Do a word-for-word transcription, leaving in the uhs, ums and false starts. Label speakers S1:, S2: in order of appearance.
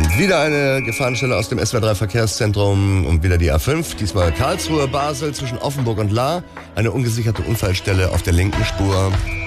S1: Und wieder eine Gefahrenstelle aus dem S W R drei Verkehrszentrum und wieder die A fünf. Diesmal Karlsruhe, Basel zwischen Offenburg und Lahr. Eine ungesicherte Unfallstelle auf der linken Spur.